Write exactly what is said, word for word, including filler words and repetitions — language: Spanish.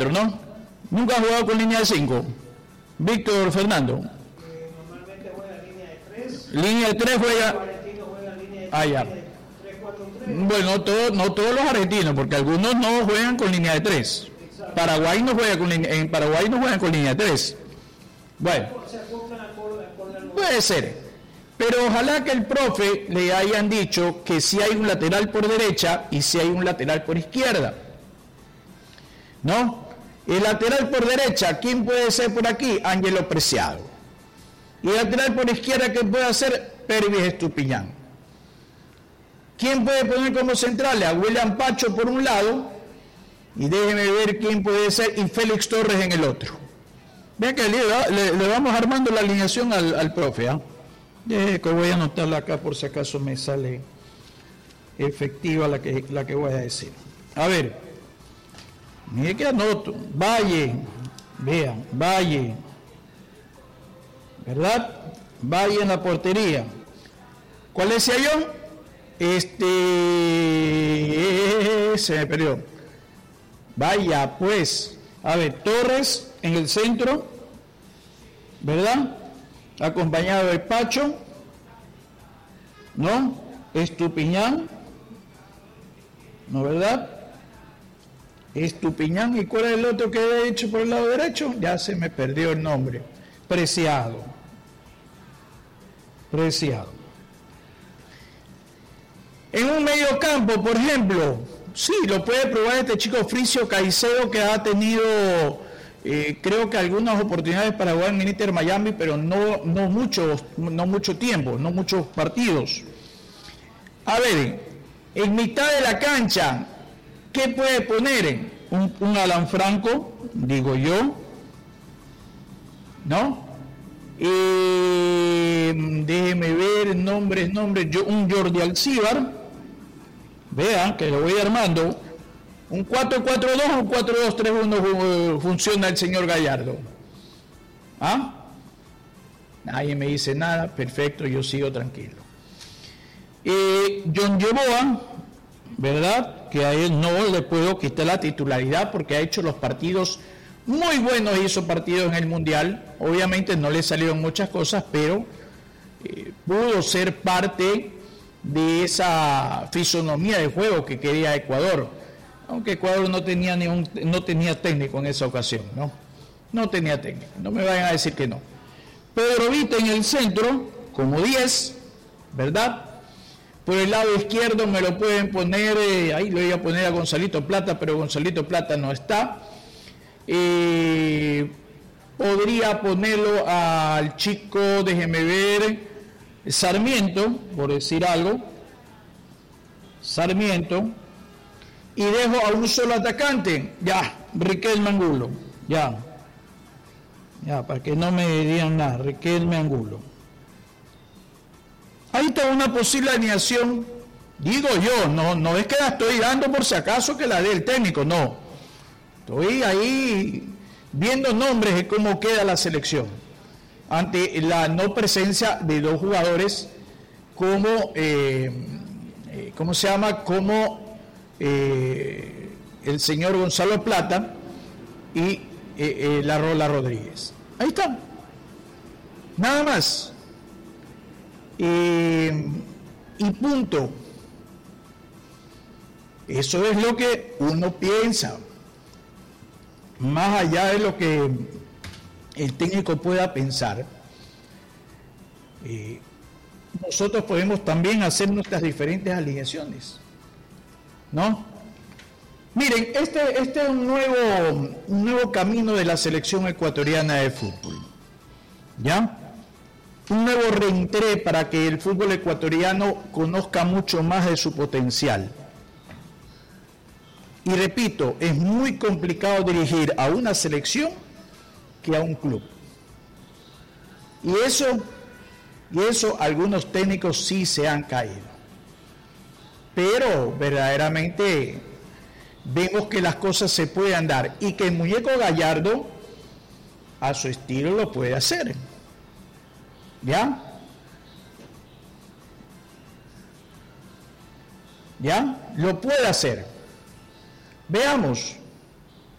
cuatro, ¿no? Nunca ha jugado con línea de cinco. Víctor Fernando. Eh, normalmente juega línea de tres. Línea de tres juega. Los argentinos juegan línea de Ah, ya. tres cuatro tres. Bueno, todo, no todos los argentinos, porque algunos no juegan con línea de tres. Paraguay no juega con línea, en Paraguay no juegan con línea de tres. Bueno, Se acoplan acorde, acorde al puede ser. Pero ojalá que el profe le hayan dicho que si hay un lateral por derecha y si hay un lateral por izquierda. ¿No? El lateral por derecha, ¿quién puede ser por aquí? Ángelo Preciado. Y el lateral por izquierda, ¿quién puede hacer? Pervis Estupiñán. ¿Quién puede poner como centrales? A William Pacho por un lado, y déjeme ver quién puede ser, y Félix Torres en el otro. Vean que le, le, le vamos armando la alineación al, al profe, ¿ah? ¿eh? Que voy a anotarla acá por si acaso me sale efectiva la que, la que voy a decir. A ver. Mire que anoto, Valle, vean, Valle, ¿verdad? Valle en la portería. ¿Cuál decía yo? Este, se me perdió. Vaya, pues, a ver, Torres en el centro, ¿verdad? Acompañado de Pacho, ¿no? Estupiñán, ¿no, verdad? Estupiñán, ¿y cuál es el otro que he hecho por el lado derecho? Ya se me perdió el nombre. Preciado. Preciado. En un medio campo, por ejemplo, sí, lo puede probar este chico Fricio Caicedo, que ha tenido, eh, creo que algunas oportunidades para jugar en Inter Miami, pero no, no, mucho, no mucho tiempo, no muchos partidos. A ver, en mitad de la cancha, ¿qué puede poner? Un, un Alan Franco, digo yo, ¿no? Eh, déjeme ver, nombres, nombres, yo, un Jordi Alcíbar, vean que lo voy armando, un cuatro cuatro dos o un cuatro dos tres uno funciona el señor Gallardo. ¿Ah? Nadie me dice nada, perfecto, yo sigo tranquilo. Eh, John Yeboah, ¿verdad? Que a él no le puedo quitar la titularidad porque ha hecho los partidos muy buenos, hizo partidos en el Mundial, obviamente no le salieron muchas cosas, pero eh, pudo ser parte de esa fisonomía de juego que quería Ecuador, aunque Ecuador no tenía ni un, no tenía técnico en esa ocasión, ¿no? No tenía técnico, no me vayan a decir que no. Pedro Vita en el centro, como diez, ¿verdad? Por el lado izquierdo me lo pueden poner, eh, ahí lo voy a poner a Gonzalito Plata, pero Gonzalito Plata no está. Eh, podría ponerlo al chico, déjeme ver, Sarmiento, por decir algo. Sarmiento. Y dejo a un solo atacante, ya, Riquelme Angulo, ya. Ya, para que no me digan nada, Riquelme Angulo. Ahí está una posible alineación, digo yo, no, no es que la estoy dando por si acaso que la dé el técnico, no. Estoy ahí viendo nombres de cómo queda la selección ante la no presencia de dos jugadores como, eh, eh, ¿cómo se llama? Como eh, el señor Gonzalo Plata y eh, eh, la Rola Rodríguez. Ahí está. Nada más. Eh, y punto. Eso es lo que uno piensa, más allá de lo que el técnico pueda pensar. Eh, nosotros podemos también hacer nuestras diferentes alineaciones, ¿no? Miren, este, este es un nuevo, un nuevo camino de la selección ecuatoriana de fútbol, ¿ya? Un nuevo reentré para que el fútbol ecuatoriano conozca mucho más de su potencial. Y repito, es muy complicado dirigir a una selección que a un club. Y eso, y eso algunos técnicos sí se han caído. Pero verdaderamente vemos que las cosas se pueden dar y que el muñeco Gallardo a su estilo lo puede hacer. ¿Ya? ¿Ya? Lo puede hacer. Veamos.